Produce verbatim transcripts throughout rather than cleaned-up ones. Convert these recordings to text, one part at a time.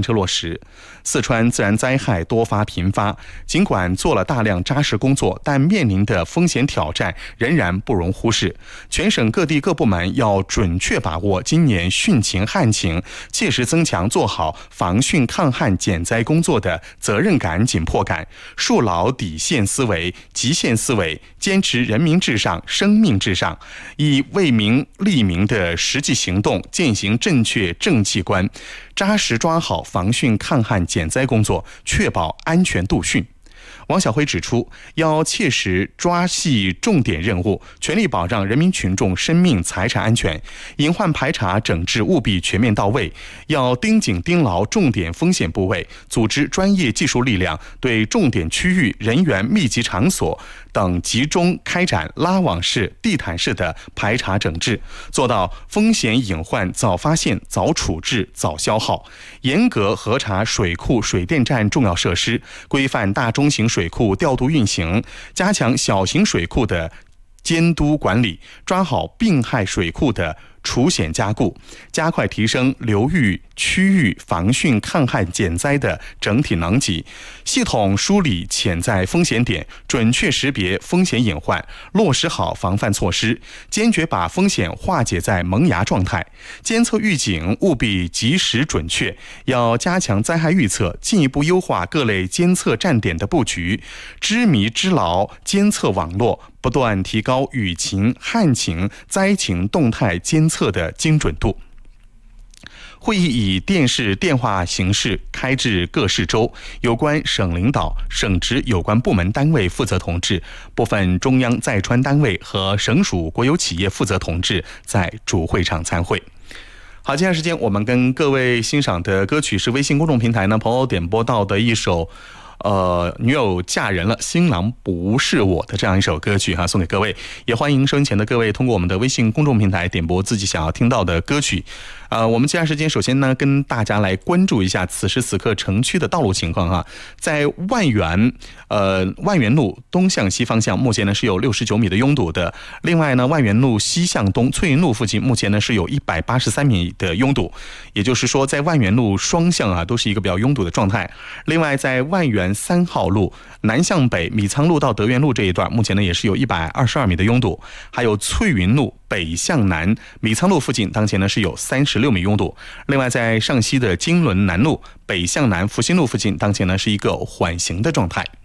彻落实。四川自然灾害多发频发，尽管做了大量扎实工作，但面临的风险挑战仍然不容忽视。全省各地各部门要准确把握今年汛情旱情，切实增强做好防汛抗旱减灾工作的责任感、紧迫感，树牢底线思维、极限思维，坚持人民至上、生命至上，以为民利民的实际行动践行正确正气观，扎实抓好防汛抗旱减灾工作，确保安全度汛。王晓辉指出，要切实抓细重点任务，全力保障人民群众生命财产安全，隐患排查整治务必全面到位，要盯紧盯牢重点风险部位，组织专业技术力量对重点区域、人员密集场所等集中开展拉网式、地毯式的排查整治，做到风险隐患早发现、早处置、早消耗，严格核查水库、水电站重要设施，规范大中型水库调度运行，加强小型水库的监督管理，抓好病害水库的除险加固，加快提升流域区域防汛抗旱减灾的整体能级，系统梳理潜在风险点，准确识别风险隐患，落实好防范措施，坚决把风险化解在萌芽状态。监测预警务必及时准确，要加强灾害预测，进一步优化各类监测站点的布局，织迷织牢监测网络，不断提高雨情、旱情、灾情动态监测的精准度。会议以电视电话形式开至各市州，有关省领导、省直有关部门单位负责同志、部分中央在川单位和省属国有企业负责同志在主会场参会。好，接下来时间我们跟各位欣赏的歌曲是微信公众平台呢朋友点播到的一首呃，女友嫁人了，新郎不是我的这样一首歌曲哈，送给各位。也欢迎收音前的各位通过我们的微信公众平台点播自己想要听到的歌曲。呃，我们接下来时间首先呢，跟大家来关注一下此时此刻城区的道路情况哈。在万源呃万源路东向西方向，目前呢是有六十九米的拥堵的。另外呢，万源路西向东翠云路附近，目前呢是有一百八十三米的拥堵。也就是说，在万源路双向啊，都是一个比较拥堵的状态。另外，在万源三号路南向北米仓路到德源路这一段，目前呢也是有一百二十二米的拥堵。还有翠云路北向南米仓路附近，当前呢是有三十六米拥堵。另外，在上西的金轮南路北向南福兴路附近，当前呢是一个缓行的状态。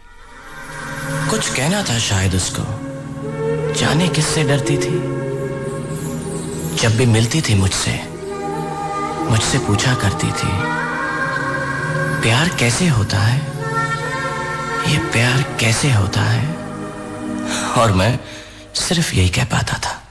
कुछ कहना था शायद उसको, जाने किससे डरती थी। जब भी मिलती थी मुझसे, मुझसे पूछा करती थी, प्यार कैसे होता है, ये प्यार कैसे होता है, और मैं सिर्फ यही कह पाता था।